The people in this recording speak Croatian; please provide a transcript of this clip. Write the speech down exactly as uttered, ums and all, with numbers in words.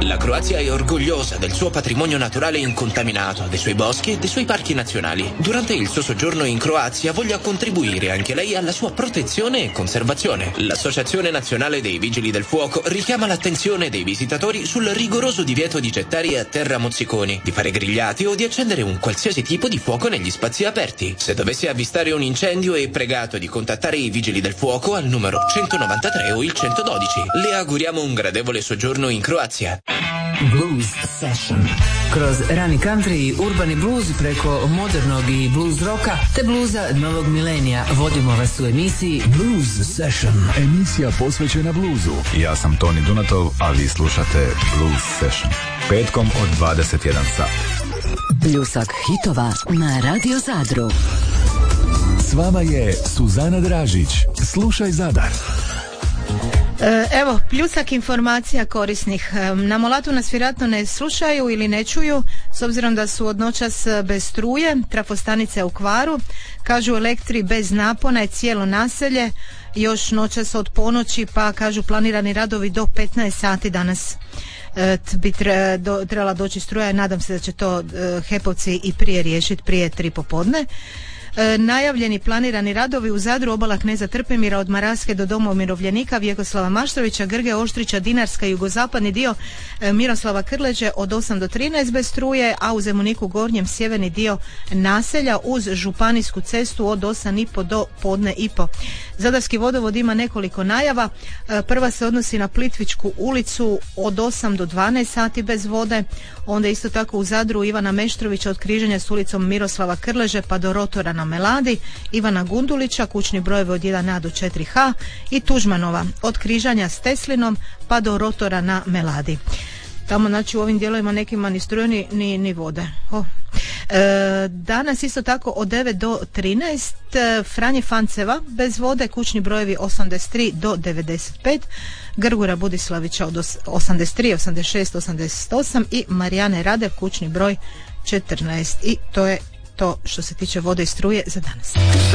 La Croazia è orgogliosa del suo patrimonio naturale incontaminato, dei suoi boschi e dei suoi parchi nazionali. Durante il suo soggiorno in Croazia voglia contribuire anche lei alla sua protezione e conservazione. L'Associazione Nazionale dei Vigili del Fuoco richiama l'attenzione dei visitatori sul rigoroso divieto di gettare a terra mozziconi, di fare grigliati o di accendere un qualsiasi tipo di fuoco negli spazi aperti. Se dovesse avvistare un incendio è pregato di contattare i Vigili del Fuoco al numero centonovantatré o il centododici. Le auguriamo un gradevole soggiorno in Croazia. Blues Session. Kroz rani country i urbani blues preko modernog i blues roka te bluza novog milenija vodimo vas u emisiji Blues Session, emisija posvećena bluzu. Ja sam Toni Dunatov, a vi slušate Blues Session. Petkom od dvadeset jedan sat. Pljusak hitova na Radio Zadru. S vama je Suzana Dražić. Slušaj Zadar. Evo, pljusak informacija korisnih. Na Molatu nas vjerojatno ne slušaju ili ne čuju, s obzirom da su od noćas bez struje, trafostanice u kvaru. Kažu Elektri bez napona je cijelo naselje, još noćas od ponoći, pa kažu planirani radovi do petnaest sati danas bi trebala doći struja. Nadam se da će to Hepovci i prije riješiti, prije tri popodne. E, najavljeni planirani radovi u Zadru, obala Kneza Trpimira od Maraske do Doma umirovljenika Vjekoslava Maštrovića, Grge Oštrića, Dinarska, jugozapadni dio e, Miroslava Krleđe od osam do trinaest bez struje, a u Zemuniku Gornjem sjeverni dio naselja uz županijsku cestu od osam i po do podne i po. Zadarski vodovod ima nekoliko najava. E, prva se odnosi na Plitvičku ulicu od osam do dvanaest sati bez vode. Onda isto tako u Zadru Ivana Meštrovića od križanja s ulicom Miroslava Krleže pa do rotora na Meladi, Ivana Gundulića, kućni brojevi od jedan a do četiri ha i Tužmanova od križanja s Teslinom pa do rotora na Meladi. Tamo znači u ovim dijelovima nekima ni struje ni, ni, ni vode. Oh. E, danas isto tako od devet do trinaest Franje Fanceva bez vode, kućni brojevi osamdeset tri do devedeset pet, Grgura Budislavića od osamdeset tri, osamdeset šest, osamdeset osam i Marijane Radev, kućni broj četrnaest. I to je to što se tiče vode i struje za danas.